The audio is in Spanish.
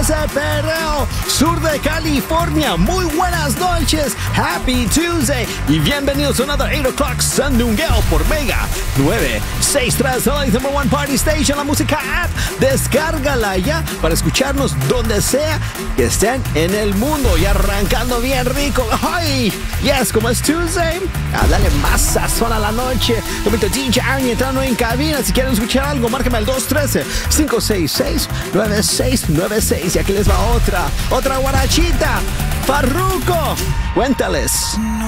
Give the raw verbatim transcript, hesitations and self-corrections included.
de perreo, sur de California. Muy buenas noches, Happy Tuesday y bienvenidos a another eight o'clock Sandungueo por Mega nueve seis tres, L A's number one party station, la música app. Descárgala ya para escucharnos donde sea que estén en el mundo y arrancando bien rico. ¡Ay! Yes, como es Tuesday, a darle más sazón a la noche. Comento D J Arnie entrando en cabina. Si quieren escuchar algo, márquenme al dos uno tres, cinco seis seis, nueve seis nueve seis. Y aquí les va otra, otra guarachita. Farruko, cuéntales.